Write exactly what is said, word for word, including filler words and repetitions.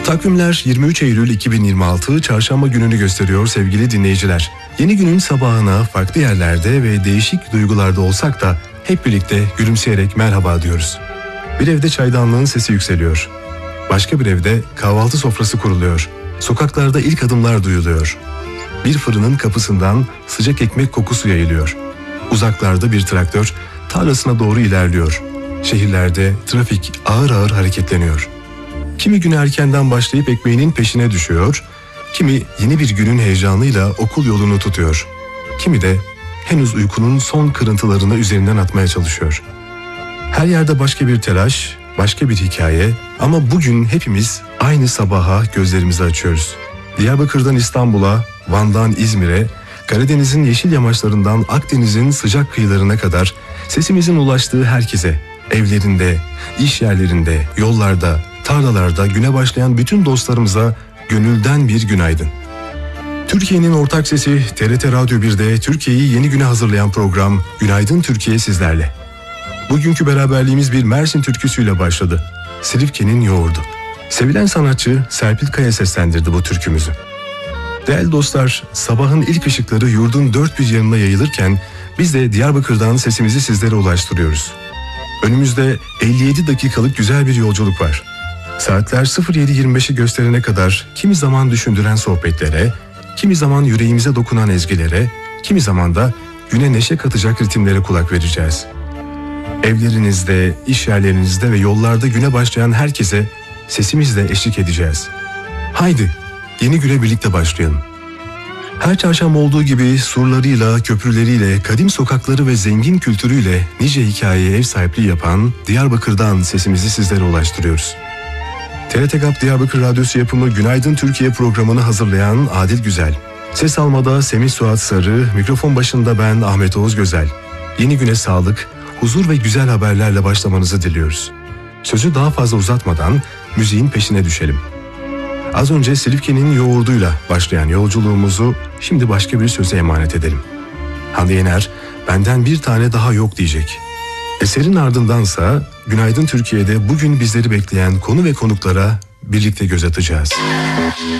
Takvimler yirmi üç Eylül iki bin yirmi altı Çarşamba gününü gösteriyor sevgili dinleyiciler. Yeni günün sabahına farklı yerlerde ve değişik duygularda olsak da hep birlikte gülümseyerek merhaba diyoruz. Bir evde çaydanlığın sesi yükseliyor. Başka bir evde kahvaltı sofrası kuruluyor. Sokaklarda ilk adımlar duyuluyor. Bir fırının kapısından sıcak ekmek kokusu yayılıyor. Uzaklarda bir traktör tarlasına doğru ilerliyor. Şehirlerde trafik ağır ağır hareketleniyor. Kimi günü erkenden başlayıp ekmeğinin peşine düşüyor, kimi yeni bir günün heyecanıyla okul yolunu tutuyor. Kimi de henüz uykunun son kırıntılarını üzerinden atmaya çalışıyor. Her yerde başka bir telaş, başka bir hikaye ama bugün hepimiz aynı sabaha gözlerimizi açıyoruz. Diyarbakır'dan İstanbul'a, Van'dan İzmir'e, Karadeniz'in yeşil yamaçlarından Akdeniz'in sıcak kıyılarına kadar sesimizin ulaştığı herkese, evlerinde, iş yerlerinde, yollarda, tarlalarda güne başlayan bütün dostlarımıza gönülden bir günaydın. Türkiye'nin ortak sesi T R T Radyo bir'de Türkiye'yi yeni güne hazırlayan program Günaydın Türkiye sizlerle. Bugünkü beraberliğimiz bir Mersin türküsüyle başladı. Silifke'nin yoğurdu. Sevilen sanatçı Serpil Kaya seslendirdi bu türkümüzü. Değerli dostlar, sabahın ilk ışıkları yurdun dört bir yanına yayılırken biz de Diyarbakır'dan sesimizi sizlere ulaştırıyoruz. Önümüzde elli yedi dakikalık güzel bir yolculuk var. Saatler sıfır yedi yirmi beşi gösterene kadar kimi zaman düşündüren sohbetlere, kimi zaman yüreğimize dokunan ezgilere, kimi zaman da güne neşe katacak ritimlere kulak vereceğiz. Evlerinizde, iş yerlerinizde ve yollarda güne başlayan herkese sesimizle eşlik edeceğiz. Haydi, yeni güne birlikte başlayalım. Her çarşamba olduğu gibi surlarıyla, köprüleriyle, kadim sokakları ve zengin kültürüyle nice hikayeye ev sahipliği yapan Diyarbakır'dan sesimizi sizlere ulaştırıyoruz. T R T GAP Diyarbakır Radyosu yapımı Günaydın Türkiye programını hazırlayan Adil Güzel. Ses almada Semih Suat Sarı, mikrofon başında ben Ahmet Oğuz Gözel. Yeni güne sağlık, huzur ve güzel haberlerle başlamanızı diliyoruz. Sözü daha fazla uzatmadan müziğin peşine düşelim. Az önce Silifke'nin yoğurduyla başlayan yolculuğumuzu şimdi başka bir söze emanet edelim. Hande Yener, benden bir tane daha yok diyecek. Eserin ardındansa Günaydın Türkiye'de bugün bizleri bekleyen konu ve konuklara birlikte göz atacağız.